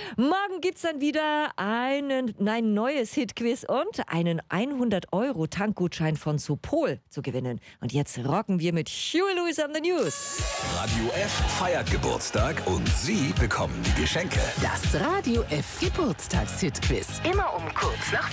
Morgen gibt's dann wieder ein neues Hitquiz und einen 100-Euro-Tankgutschein von Supol zu gewinnen. Und jetzt rocken wir mit Huey Lewis on the News. Radio F feiert Geburtstag und Sie bekommen die Geschenke. Das Radio F Geburtstagshit-Quiz. Immer um kurz nach